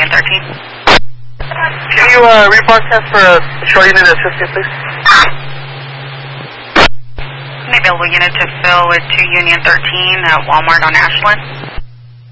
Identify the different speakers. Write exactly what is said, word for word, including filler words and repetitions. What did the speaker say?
Speaker 1: Union thirteen.
Speaker 2: Can you uh, rebroadcast for a short unit assistant, please?
Speaker 1: An available unit to fill with two Union thirteen at Walmart on Ashland.